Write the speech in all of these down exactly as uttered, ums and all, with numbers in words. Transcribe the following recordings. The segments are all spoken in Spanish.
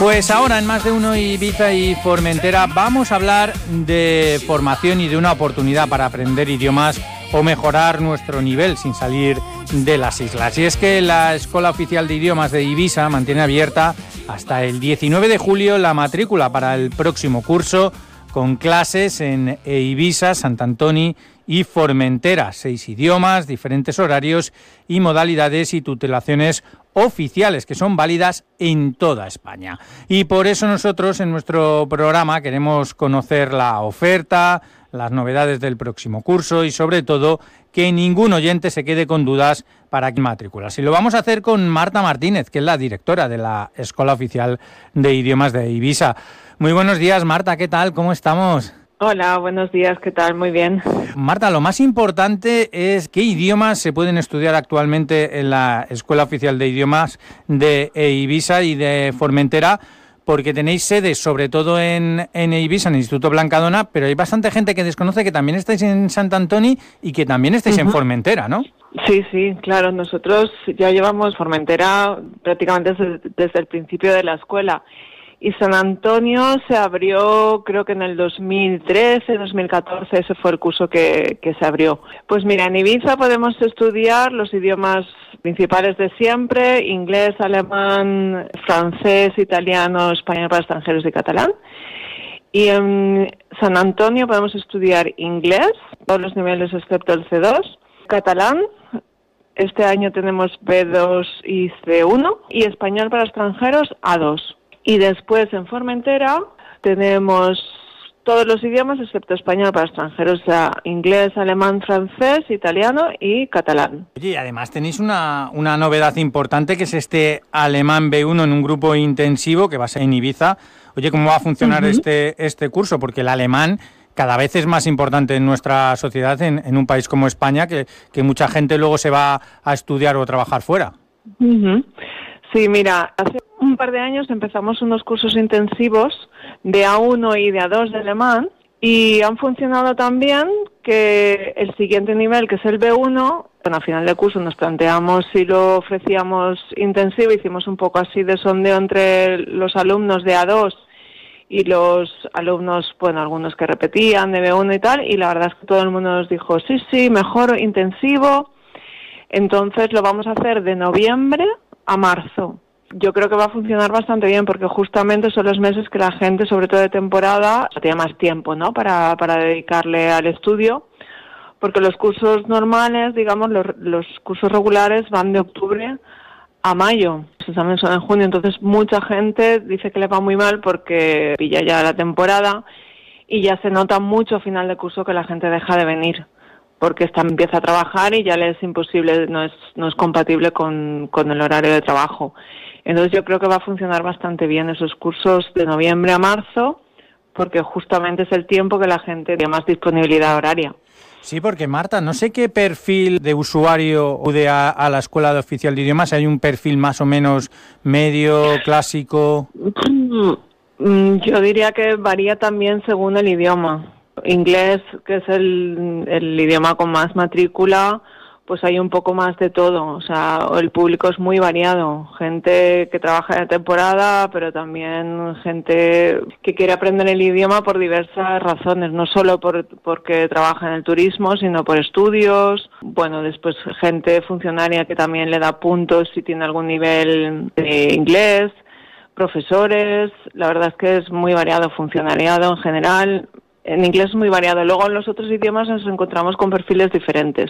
Pues ahora en Más de Uno Ibiza y Formentera vamos a hablar de formación y de una oportunidad para aprender idiomas o mejorar nuestro nivel sin salir de las islas. Y es que la Escuela Oficial de Idiomas de Ibiza mantiene abierta hasta el diecinueve de julio la matrícula para el próximo curso, con clases en Ibiza, Sant Antoni y Formentera. Seis idiomas, diferentes horarios y modalidades y tutelaciones oficiales que son válidas en toda España. Y por eso nosotros en nuestro programa queremos conocer la oferta, las novedades del próximo curso y sobre todo que ningún oyente se quede con dudas para matricularse. Y lo vamos a hacer con Marta Martínez, que es la directora de la Escuela Oficial de Idiomas de Ibiza. Muy buenos días, Marta, ¿qué tal? ¿Cómo estamos? Hola, buenos días, ¿qué tal? Muy bien. Marta, lo más importante es qué idiomas se pueden estudiar actualmente en la Escuela Oficial de Idiomas de Ibiza y de Formentera, porque tenéis sedes sobre todo en, en Ibiza, en el Instituto Blancadona, pero hay bastante gente que desconoce que también estáis en Sant Antoni y que también estáis uh-huh. en Formentera, ¿no? Sí, sí, claro, nosotros ya llevamos Formentera prácticamente desde, desde el principio de la escuela. Y San Antonio se abrió, creo que en el dos mil trece, dos mil catorce, ese fue el curso que, que se abrió. Pues mira, en Ibiza podemos estudiar los idiomas principales de siempre: inglés, alemán, francés, italiano, español para extranjeros y catalán. Y en San Antonio podemos estudiar inglés, todos los niveles excepto el ce dos, catalán. Este año tenemos be dos y ce uno, y español para extranjeros a dos. Y después en Formentera tenemos todos los idiomas excepto español para extranjeros, o sea, inglés, alemán, francés, italiano y catalán. Oye, y además tenéis una, una novedad importante, que es este alemán be uno en un grupo intensivo que va a ser en Ibiza. Oye, ¿cómo va a funcionar uh-huh. este, este curso? Porque el alemán cada vez es más importante en nuestra sociedad, en, en un país como España, que, que mucha gente luego se va a estudiar o a trabajar fuera. Uh-huh. Sí, mira, hace un par de años empezamos unos cursos intensivos de a uno y de a dos de alemán y han funcionado tan bien que el siguiente nivel, que es el be uno, bueno, al final del curso nos planteamos si lo ofrecíamos intensivo, hicimos un poco así de sondeo entre los alumnos de a dos y los alumnos, bueno, algunos que repetían de be uno y tal, y la verdad es que todo el mundo nos dijo, sí, sí, mejor intensivo. Entonces lo vamos a hacer de noviembre a marzo. Yo creo que va a funcionar bastante bien porque justamente son los meses que la gente, sobre todo de temporada, tiene más tiempo, ¿no? Para, para dedicarle al estudio, porque los cursos normales, digamos, los, los cursos regulares van de octubre a mayo. Los exámenes son en junio, entonces mucha gente dice que le va muy mal porque pilla ya la temporada y ya se nota mucho a final de curso que la gente deja de venir, porque esta empieza a trabajar y ya le es imposible, no es no es compatible con, con el horario de trabajo. Entonces yo creo que va a funcionar bastante bien esos cursos de noviembre a marzo, porque justamente es el tiempo que la gente tiene más disponibilidad horaria. Sí, porque Marta, no sé qué perfil de usuario acude a, a la Escuela de Oficial de Idiomas. ¿Hay un perfil más o menos medio, clásico? Yo diría que varía también según el idioma. Inglés, que es el, el idioma con más matrícula, pues hay un poco más de todo. O sea, el público es muy variado. Gente que trabaja de temporada, pero también gente que quiere aprender el idioma por diversas razones. No solo por porque trabaja en el turismo, sino por estudios. Bueno, después gente funcionaria que también le da puntos si tiene algún nivel de inglés. Profesores, la verdad es que es muy variado. Funcionariado en general. En inglés es muy variado. Luego en los otros idiomas nos encontramos con perfiles diferentes.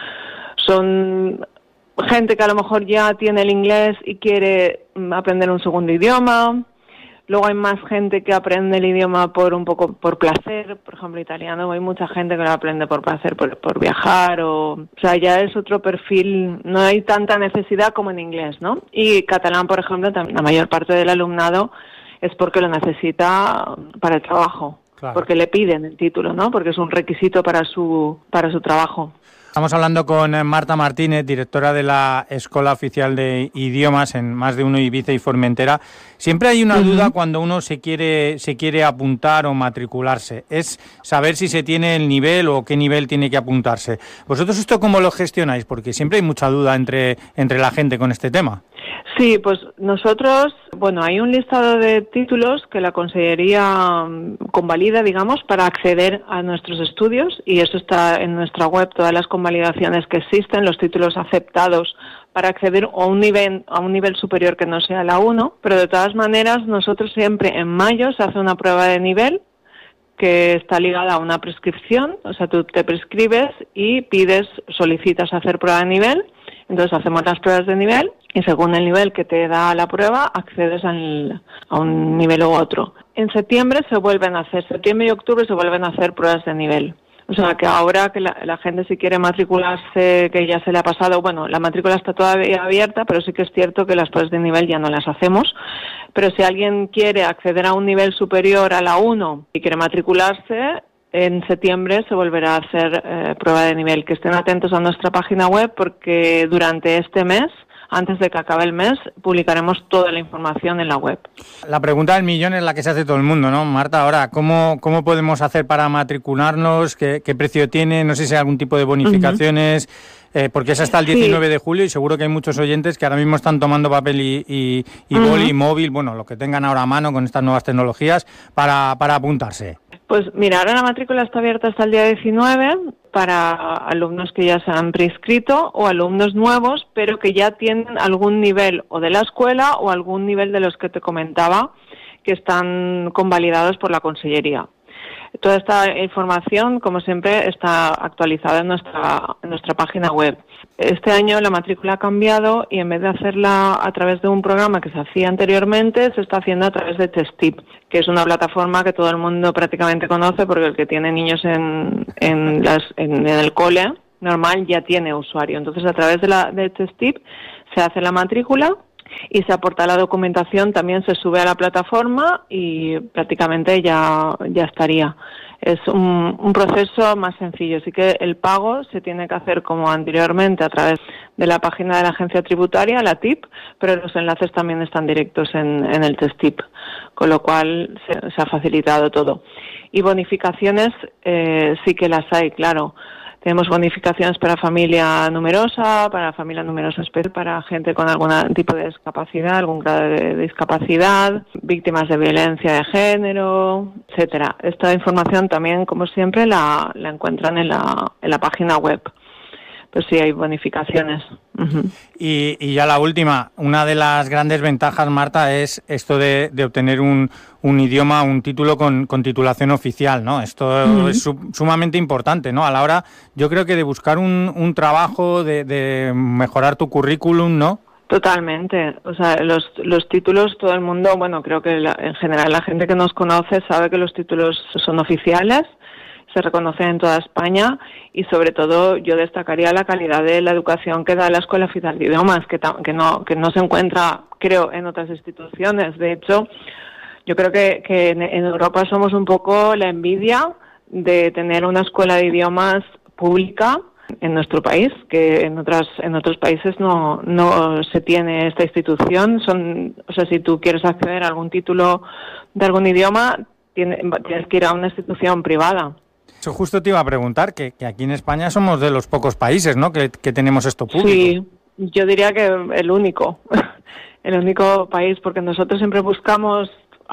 Son gente que a lo mejor ya tiene el inglés y quiere aprender un segundo idioma. Luego hay más gente que aprende el idioma por un poco por placer. Por ejemplo, italiano, hay mucha gente que lo aprende por placer, por, por viajar. O, o sea, ya es otro perfil. No hay tanta necesidad como en inglés, ¿no? Y catalán, por ejemplo, también la mayor parte del alumnado es porque lo necesita para el trabajo. Claro. Porque le piden el título, ¿no? Porque es un requisito para su para su trabajo. Estamos hablando con Marta Martínez, directora de la Escuela Oficial de Idiomas en Más de Uno Ibiza y Formentera. Siempre hay una uh-huh. duda cuando uno se quiere se quiere apuntar o matricularse. Es saber si se tiene el nivel o qué nivel tiene que apuntarse. ¿Vosotros esto cómo lo gestionáis? Porque siempre hay mucha duda entre, entre la gente con este tema. Sí, pues nosotros, bueno, hay un listado de títulos que la Consellería convalida, digamos, para acceder a nuestros estudios, y eso está en nuestra web, todas las convalidaciones que existen, los títulos aceptados para acceder a un nivel a un nivel superior que no sea la uno, pero de todas maneras nosotros siempre en mayo se hace una prueba de nivel que está ligada a una prescripción, o sea, tú te prescribes y pides, solicitas hacer prueba de nivel, entonces hacemos las pruebas de nivel y según el nivel que te da la prueba accedes al, a un nivel u otro. En septiembre se vuelven a hacer, septiembre y octubre se vuelven a hacer pruebas de nivel. O sea, que ahora que la, la gente si quiere matricularse, que ya se le ha pasado, bueno, la matrícula está todavía abierta, pero sí que es cierto que las pruebas de nivel ya no las hacemos. Pero si alguien quiere acceder a un nivel superior a la uno y quiere matricularse, en septiembre se volverá a hacer eh, prueba de nivel. Que estén atentos a nuestra página web porque durante este mes, antes de que acabe el mes, publicaremos toda la información en la web. La pregunta del millón es la que se hace todo el mundo, ¿no, Marta? Ahora, ¿cómo, cómo podemos hacer para matricularnos? ¿Qué, qué precio tiene? No sé si hay algún tipo de bonificaciones, uh-huh. eh, porque es hasta el diecinueve sí. de julio y seguro que hay muchos oyentes que ahora mismo están tomando papel y, y, y uh-huh. boli, móvil, bueno, lo que tengan ahora a mano con estas nuevas tecnologías para, para apuntarse. Pues mira, ahora la matrícula está abierta hasta el día diecinueve para alumnos que ya se han preinscrito o alumnos nuevos, pero que ya tienen algún nivel o de la escuela o algún nivel de los que te comentaba que están convalidados por la Consellería. Toda esta información, como siempre, está actualizada en nuestra, en nuestra página web. Este año la matrícula ha cambiado y en vez de hacerla a través de un programa que se hacía anteriormente, se está haciendo a través de Testip, que es una plataforma que todo el mundo prácticamente conoce porque el que tiene niños en, en, las, en, en el cole normal ya tiene usuario. Entonces, a través de, la, de Testip se hace la matrícula y se aporta la documentación, también se sube a la plataforma y prácticamente ya, ya estaría. Es un, un proceso más sencillo, así que el pago se tiene que hacer como anteriormente a través de la página de la agencia tributaria, la T I P, pero los enlaces también están directos en, en el Testip, con lo cual se, se ha facilitado todo. Y bonificaciones eh, sí que las hay, claro. Tenemos bonificaciones para familia numerosa, para familia numerosa para gente con algún tipo de discapacidad, algún grado de discapacidad, víctimas de violencia de género, etcétera. Esta información también, como siempre, la, la encuentran en la, en la página web. Pues sí, hay bonificaciones. Uh-huh. Y, y ya la última, una de las grandes ventajas, Marta, es esto de, de obtener un, un idioma, un título con, con titulación oficial, ¿no? Esto uh-huh. es su, sumamente importante, ¿no? A la hora, yo creo que de buscar un, un trabajo, de, de mejorar tu currículum, ¿no? Totalmente. O sea, los, los títulos, todo el mundo, bueno, creo que la, en general la gente que nos conoce sabe que los títulos son oficiales, se reconocen en toda España y sobre todo yo destacaría la calidad de la educación que da la Escuela Oficial de Idiomas, que, ta- que, no, que no se encuentra, creo, en otras instituciones. De hecho, yo creo que, que en, en Europa somos un poco la envidia de tener una escuela de idiomas pública en nuestro país, que en otras en otros países no no se tiene esta institución. Son, o sea, si tú quieres acceder a algún título de algún idioma, tienes, tienes que ir a una institución privada. Eso justo te iba a preguntar, que, que aquí en España somos de los pocos países, ¿no?, que, que tenemos esto público. Sí, yo diría que el único, el único país, porque nosotros siempre buscamos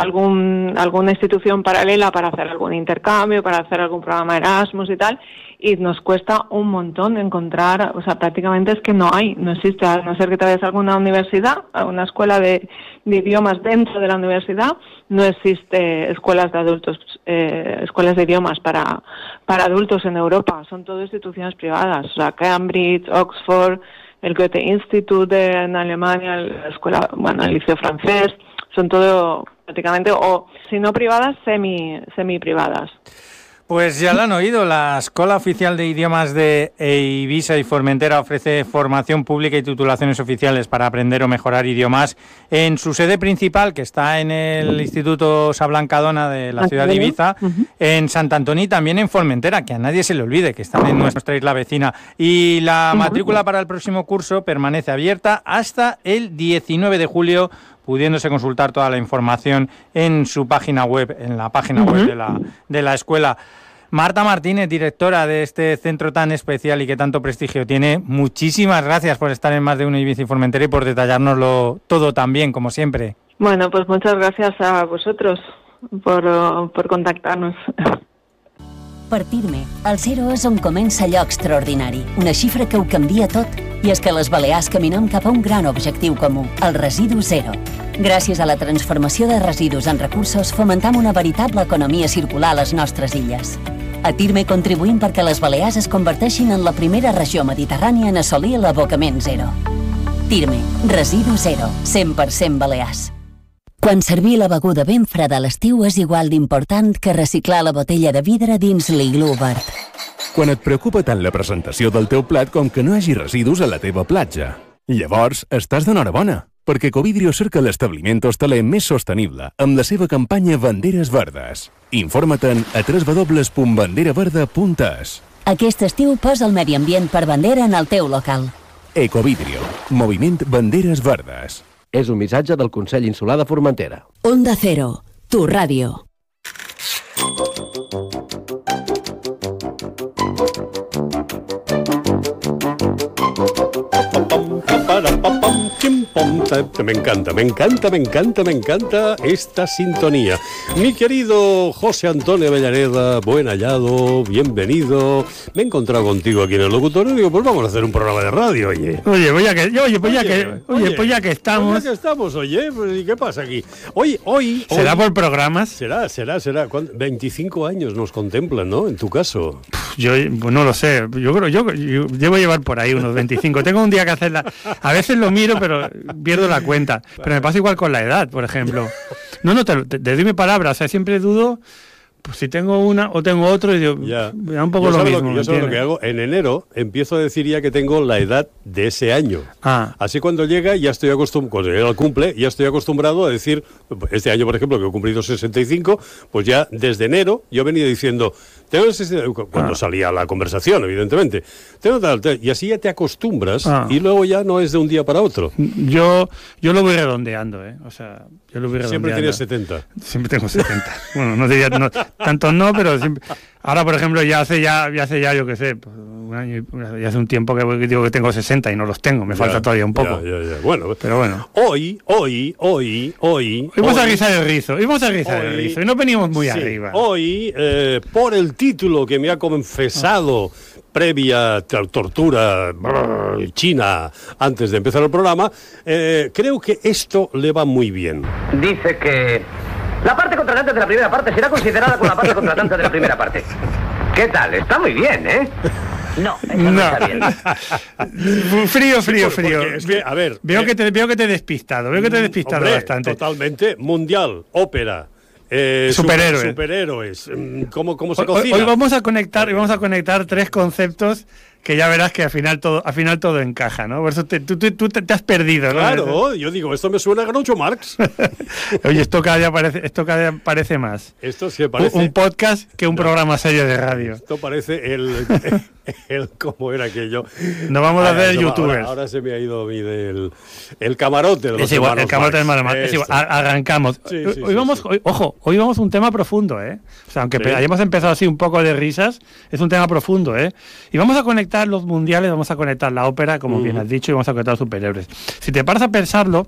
algún alguna institución paralela para hacer algún intercambio, para hacer algún programa Erasmus y tal, y nos cuesta un montón encontrar, o sea, prácticamente es que no hay, no existe, a no ser que te vayas a alguna universidad, a una escuela de, de idiomas dentro de la universidad, no existe escuelas de adultos, eh, escuelas de idiomas para para adultos en Europa, son todo instituciones privadas, o sea, Cambridge, Oxford, el Goethe Institute en Alemania, la escuela, bueno, el liceo francés, son todo prácticamente, o si no privadas, semi semi privadas. Pues ya lo han oído, la Escuela Oficial de Idiomas de Eivissa y Formentera ofrece formación pública y titulaciones oficiales para aprender o mejorar idiomas en su sede principal, que está en el Instituto Sablancadona de la ciudad de Ibiza, uh-huh. en Sant Antoni y también en Formentera, que a nadie se le olvide, que están en nuestra isla vecina. Y la matrícula para el próximo curso permanece abierta hasta el diecinueve de julio, pudiéndose consultar toda la información en su página web, en la página uh-huh. web de la, de la escuela. Marta Martínez, directora de este centro tan especial y que tanto prestigio tiene, muchísimas gracias por estar en Más de Uno y Bici Formentera y por detallárnoslo todo tan bien, como siempre. Bueno, pues muchas gracias a vosotros por, por contactarnos. Per Pirme, el zero és on comença allò extraordinari, una xifra que ho canvia tot, i és que les Balears caminem cap a un gran objectiu comú, el residu zero. Gràcies a la transformació de residus en recursos, fomentam una veritable economia circular a les nostres illes. A Pirme contribuïm perquè les Balears es converteixin en la primera regió mediterrània en assolir l'abocament zero. Pirme, residu zero, cent per cent Balears. Quan servir la beguda ben freda a l'estiu és igual d'important que reciclar la botella de vidre dins l'iglú verd. Quan et preocupa tant la presentació del teu plat com que no hi hagi residus a la teva platja. Llavors, estàs d'enhorabona, perquè Ecovidrio cerca l'establiment hostaler més sostenible amb la seva campanya Banderes Verdes. Informa-te'n a w w w punt bandera verda punt es. Aquest estiu posa el medi ambient per bandera en el teu local. Ecovidrio, moviment Banderes Verdes. És un missatge del Consell Insular de Formentera. Onda Cero, tu ràdio. Me encanta, me encanta, me encanta, me encanta esta sintonía. Mi querido José Antonio Avellaneda, buen hallado, bienvenido. Me he encontrado contigo aquí en el locutorio y digo, pues vamos a hacer un programa de radio, oye. Oye, pues ya que, oye, pues ya Oye, que, oye, oye, pues ya que estamos. Pues ya que estamos, oye, pues, ¿y qué pasa aquí? Hoy, hoy, ¿Será hoy- por programas? Será, será, será. ¿Cuánto? veinticinco años nos contemplan, ¿no? En tu caso. Yo pues no lo sé, yo creo, yo, yo debo llevar por ahí unos veinticinco. Tengo un día que hacerla. A veces lo miro, pero pierdo la cuenta. Pero me pasa igual con la edad, por ejemplo. No, no, te, te, te doy mi palabra, o sea, siempre dudo pues si tengo una o tengo otro y digo, Ya. me da un poco Yo lo sabes mismo. que- ¿me yo sabes lo que entiendes? hago. En enero empiezo a decir ya que tengo la edad de ese año. Ah. Así cuando llega ya estoy acostumbrado, cuando llega el cumple, ya estoy acostumbrado a decir, este año por ejemplo que he cumplido sesenta y cinco, pues ya desde enero yo venía diciendo, tengo sesenta y cinco, cuando Ah. salía la conversación, evidentemente. Tengo tal, tal, y así ya te acostumbras Ah. y luego ya no es de un día para otro. Yo, yo lo voy redondeando, ¿eh? O sea, yo lo voy redondeando. Siempre tienes setenta. Siempre tengo setenta. Bueno, no diría, no, tantos no, pero siempre. Ahora, por ejemplo, ya hace ya, ya hace ya, yo qué sé, pues, un año, y- ya hace un tiempo que digo que tengo sesenta y no los tengo, me falta Ya, todavía un poco. ya, ya, ya. Bueno, Pero bueno. hoy, hoy, hoy, hoy. Hoy vamos a hoy- rizar el rizo, hoy vamos a rizar el Hoy- rizo, y no venimos muy Sí, arriba. Hoy, eh, por el título que me ha confesado previa t- tortura brr, china antes de empezar el programa, eh, creo que esto le va muy bien. Dice que la parte contratante de la primera parte será considerada como la parte contratante de la primera parte. ¿Qué tal? Está muy bien, ¿eh? No, eso no, No. está bien. Frío, frío, Porque- frío. porque es que, a ver, veo eh, que te veo que te he despistado, veo que te he despistado Hombre, bastante. totalmente. Mundial, ópera. eh, Superhéroes. super- superhéroes. mm, ¿Cómo, cómo se Hoy, cocina? hoy vamos a conectar, hoy vamos a conectar tres conceptos que ya verás que al final todo, al final todo encaja, ¿no? Por eso te- tú, tú- tú te, te has perdido, ¿no? Claro, yo digo, esto me suena a Groucho Marx. Oye, esto cada día parece, esto cada día parece más. Esto sí parece. Un, un podcast que un programa serio de radio. Esto parece el, el ¿cómo era aquello? Nos vamos a Ahora, hacer eso va, youtubers. Ahora, ahora se me ha ido a mí del el camarote de los Es igual, el hermanos camarote del Marx. hermano Marx. Es igual, Esto. a- arrancamos. Sí, hoy sí, hoy sí, vamos, sí. hoy- ojo, hoy vamos a un tema profundo, ¿eh? O sea, aunque Sí. pe- hayamos empezado así un poco de risas, es un tema profundo, ¿eh? Y vamos a conectar los mundiales, vamos a conectar la ópera, como bien Ujú. has dicho, y vamos a conectar los superhéroes. Si te paras a pensarlo,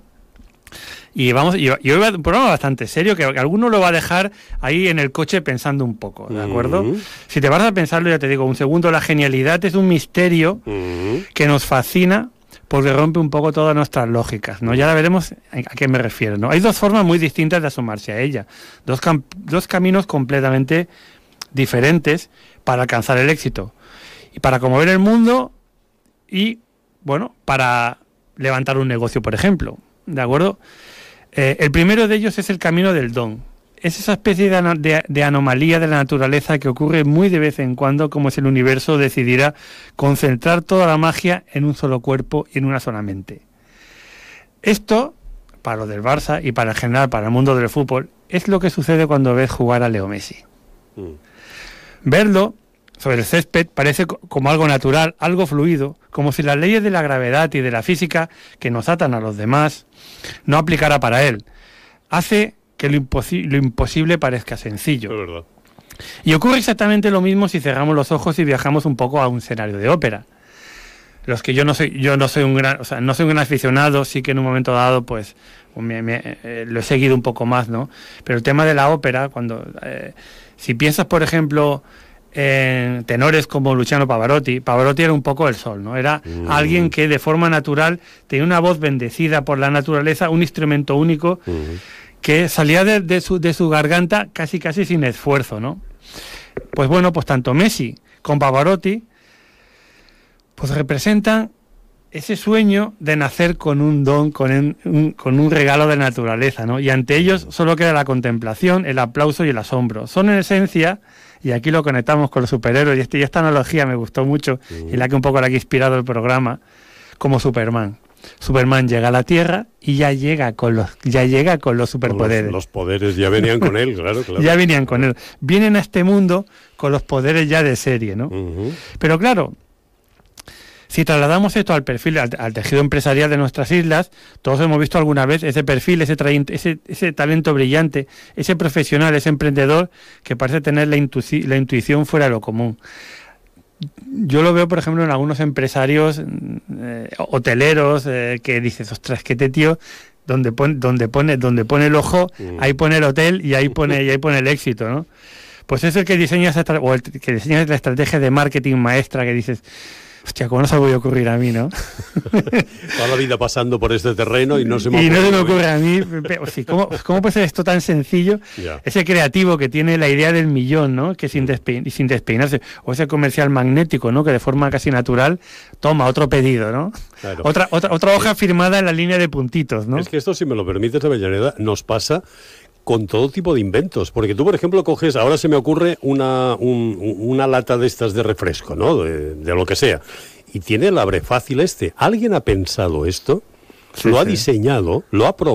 y vamos, y, y hoy va un programa bastante serio que, que alguno lo va a dejar ahí en el coche pensando un poco, ¿de acuerdo? Ujú. Si te paras a pensarlo, ya te digo, un segundo, la genialidad es un misterio Ujú. que nos fascina porque rompe un poco todas nuestras lógicas, ¿no? Ya la veremos a qué me refiero, ¿no? Hay dos formas muy distintas de asomarse a ella, dos, cam- dos caminos completamente diferentes para alcanzar el éxito y para conmover el mundo y, bueno, para levantar un negocio, por ejemplo, ¿de acuerdo? Eh, el primero de ellos es el camino del don. Es esa especie de, ano- de- de anomalía de la naturaleza que ocurre muy de vez en cuando, como si el universo decidiera concentrar toda la magia en un solo cuerpo y en una sola mente. Esto, para lo del Barça y para en general para el mundo del fútbol, es lo que sucede cuando ves jugar a Leo Messi. Mm. Verlo sobre el césped parece co- como algo natural, algo fluido, como si las leyes de la gravedad y de la física que nos atan a los demás no aplicara para él. Hace que lo, imposi- lo imposible parezca Es sencillo. verdad. Y ocurre exactamente lo mismo si cerramos los ojos y viajamos un poco a un escenario de ópera. Los que yo no soy, yo no soy un gran, o sea, no soy un gran aficionado, sí que en un momento dado, pues, me, me, eh, lo he seguido un poco más, ¿no? Pero el tema de la ópera, cuando, eh, si piensas, por ejemplo, en tenores como Luciano Pavarotti, Pavarotti era un poco el sol, ¿no? Era mm. alguien que de forma natural tenía una voz bendecida por la naturaleza, un instrumento único mm. que salía de, de, su, de su garganta casi casi sin esfuerzo, ¿no? Pues bueno, pues tanto Messi como Pavarotti pues representan ese sueño de nacer con un don, con un, con un regalo de naturaleza, ¿no? Y ante ellos solo queda la contemplación, el aplauso y el asombro. Son en esencia, y aquí lo conectamos con los superhéroes, y, este, y esta analogía me gustó mucho, y la que un poco la que ha inspirado el programa, como Superman. Superman llega a la Tierra y ya llega con los, ya llega con los superpoderes. Los, los poderes ya venían con él, claro, claro. Ya venían con él. Vienen a este mundo con los poderes ya de serie, ¿no? Uh-huh. Pero claro, si trasladamos esto al perfil, al, al tejido empresarial de nuestras islas, todos hemos visto alguna vez ese perfil, ese, tra- ese, ese talento brillante, ese profesional, ese emprendedor que parece tener la, intuici- la intuición fuera de lo común. Yo lo veo, por ejemplo, en algunos empresarios eh, hoteleros eh, que dices, ostras, que este tío, donde pone, donde pone, donde pone el ojo, mm. ahí pone el hotel y ahí pone, y ahí pone el éxito, ¿no? Pues es el que diseña esa, o el que diseña la estrategia de marketing maestra que dices, hostia, ¿cómo no se me voy a ocurrir a mí, no? Toda la vida pasando por este terreno y no se me ocurre. Y no se me ocurre a mí. Sí, ¿cómo, ¿Cómo puede ser esto tan sencillo? Yeah. Ese creativo que tiene la idea del millón, ¿no? Que sin, despe- sin despeinarse. O ese comercial magnético, ¿no? Que de forma casi natural toma otro pedido, ¿no? Claro. Otra, otra, otra hoja firmada en la línea de puntitos, ¿no? Es que esto, si me lo permites, Avellaneda, nos pasa con todo tipo de inventos, porque tú, por ejemplo, coges, ahora se me ocurre una, un, una lata de estas de refresco, ¿no? De, de lo que sea, y tiene el abre fácil este. ¿Alguien ha pensado esto? Sí, lo sí. ha diseñado, lo ha probado.